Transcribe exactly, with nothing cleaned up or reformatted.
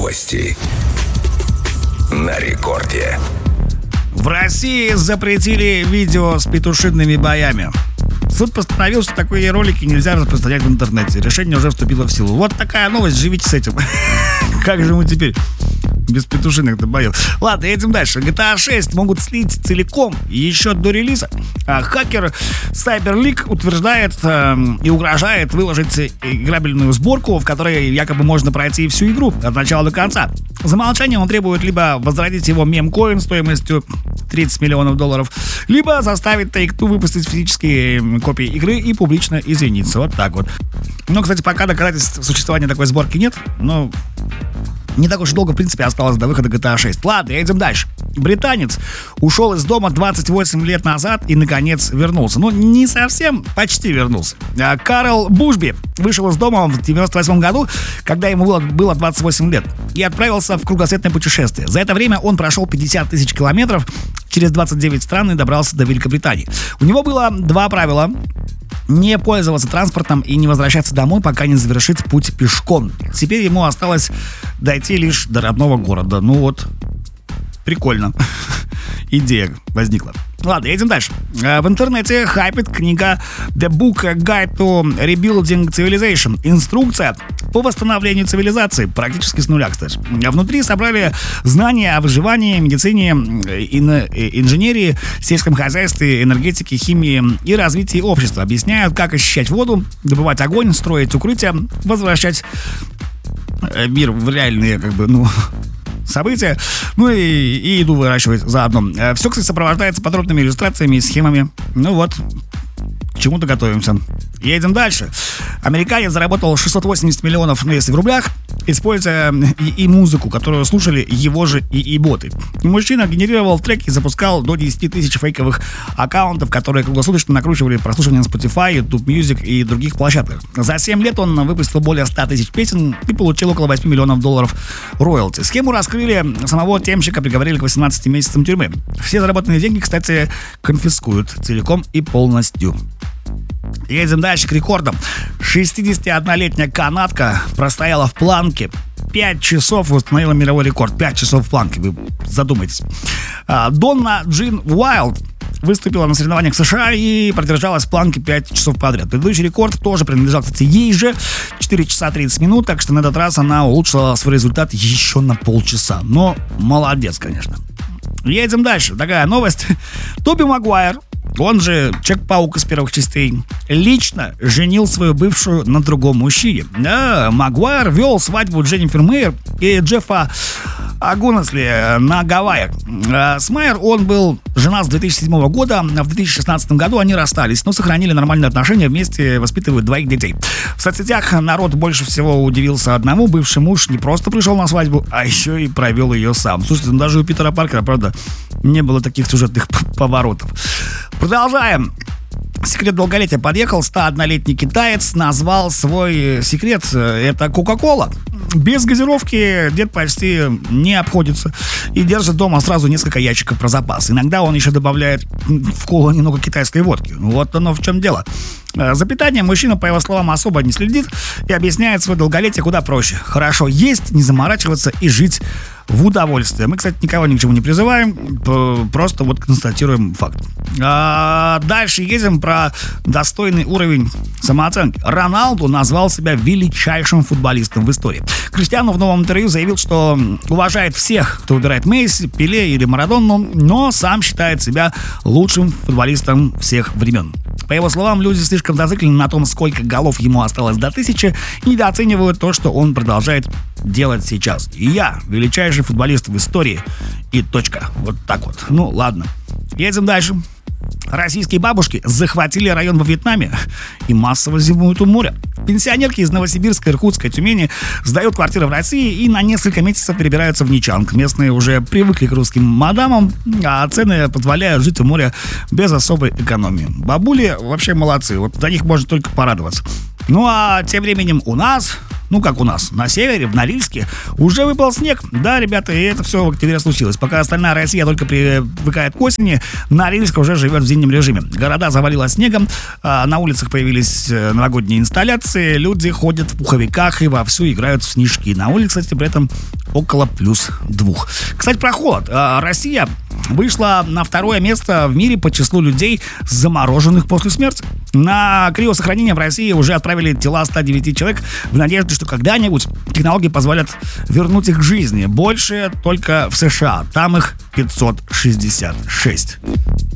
Новости на рекорде. В России запретили видео с петушиными боями. Суд постановил, что такие ролики нельзя распространять в интернете. Решение уже вступило в силу. Вот такая новость, живите с этим. Как же мы теперь без петушиных-то боев? Ладно, едем дальше. джи ти эй шесть могут слить целиком еще до релиза. А хакер CyberLeak утверждает э, и угрожает выложить играбельную сборку, в которой якобы можно пройти всю игру от начала до конца. За молчание он требует либо возродить его мемкоин стоимостью тридцать миллионов долларов, либо заставить Take-Two выпустить физические копии игры и публично извиниться. Вот так вот. Ну, кстати, пока доказательств существования такой сборки нет, но не так уж долго, в принципе, осталось до выхода джи ти эй шесть. Ладно, едем дальше. Британец ушел из дома двадцать восемь лет назад и, наконец, вернулся. Ну, не совсем, почти вернулся. Карл Бушби вышел из дома в девяносто восьмом году, когда ему было, было двадцать восемь лет, и отправился в кругосветное путешествие. За это время он прошел пятьдесят тысяч километров через двадцать девять стран и добрался до Великобритании. У него было два правила: не пользоваться транспортом и не возвращаться домой, пока не завершит путь пешком. Теперь ему осталось дойти лишь до родного города. Ну вот, прикольно. Идея возникла. Ладно, едем дальше. В интернете хайпит книга The Book Guide to Rebuilding Civilization. Инструкция по восстановлению цивилизации. Практически с нуля, кстати. Внутри собрали знания о выживании, медицине, инженерии, сельском хозяйстве, энергетике, химии и развитии общества. Объясняют, как очищать воду, добывать огонь, строить укрытия, возвращать мир в реальные, как бы, ну... события, ну и, и еду выращивать заодно. Все, кстати, сопровождается подробными иллюстрациями и схемами. Ну вот, к чему-то готовимся. Едем дальше. Американец заработал шестьсот восемьдесят миллионов, ну если в рублях, используя и музыку, которую слушали его же и боты. Мужчина генерировал треки и запускал до десять тысяч фейковых аккаунтов, которые круглосуточно накручивали прослушивание на Spotify, YouTube Music и других площадках. За семь лет он выпустил более ста тысяч песен и получил около восемь миллионов долларов роялти. Схему раскрыли, самого темщика приговорили к восемнадцати месяцам тюрьмы. Все заработанные деньги, кстати, конфискуют целиком и полностью. Едем дальше к рекордам. шестидесятиоднолетняя канадка простояла в планке пять часов и установила мировой рекорд. пять часов в планке, вы задумайтесь. Донна Джин Уайлд выступила на соревнованиях в США и продержалась в планке пять часов подряд. Предыдущий рекорд тоже принадлежал, кстати, ей же, четыре часа тридцать минут, так что на этот раз она улучшила свой результат еще на полчаса. Но молодец, конечно. Едем дальше. Такая новость. Тоби Магуайр, он же Человек-паук из первых частей, лично женил свою бывшую на другом мужчине. Да, Магуайр вел свадьбу Дженнифер Мейер и Джеффа Агунасли на Гавайях. С Майер он был женат с две тысячи седьмого года, а в две тысячи шестнадцатом году они расстались, но сохранили нормальные отношения, вместе воспитывают двоих детей. В соцсетях народ больше всего удивился одному: бывший муж не просто пришел на свадьбу, а еще и провел ее сам. Слушайте, ну даже у Питера Паркера, правда, не было таких сюжетных поворотов. Продолжаем. Секрет долголетия подъехал. сто однолетний китаец назвал свой секрет — это Кока-Кола. Без газировки дед почти не обходится и держит дома сразу несколько ящиков про запас. Иногда он еще добавляет в колу немного китайской водки. Вот оно в чем дело. За питанием мужчина, по его словам, особо не следит и объясняет свое долголетие куда проще: хорошо есть, не заморачиваться и жить в удовольствие. Мы, кстати, никого ни к чему не призываем, просто вот констатируем факт. А дальше едем про достойный уровень самооценки. Роналду назвал себя величайшим футболистом в истории. Криштиану в новом интервью заявил, что уважает всех, кто выбирает Месси, Пеле или Марадону, но сам считает себя лучшим футболистом всех времен. По его словам, люди слишком зациклены на том, сколько голов ему осталось до тысячи, и недооценивают то, что он продолжает делать сейчас. И я величайший футболист в истории. И точка. Вот так вот. Ну, ладно. Едем дальше. Российские бабушки захватили район во Вьетнаме и массово зимуют у моря. Пенсионерки из Новосибирска, Иркутска, Тюмени сдают квартиры в России и на несколько месяцев перебираются в Ничанг. Местные уже привыкли к русским мадамам, а цены позволяют жить у моря без особой экономии. Бабули вообще молодцы, вот за них можно только порадоваться. Ну а тем временем у нас Ну, как у нас на севере, в Норильске, уже выпал снег. Да, ребята, и это все в октябре случилось. Пока остальная Россия только привыкает к осени, Норильск уже живет в зимнем режиме. Города завалило снегом, на улицах появились новогодние инсталляции, люди ходят в пуховиках и вовсю играют в снежки. На улице, кстати, при этом около плюс двух. Кстати, про холод. Россия вышла на второе место в мире по числу людей, замороженных после смерти. На криосохранение в России уже отправили тела ста девяти человек в надежде, что когда-нибудь технологии позволят вернуть их к жизни. Больше только в США. Там их пятьсот шестьдесят шесть.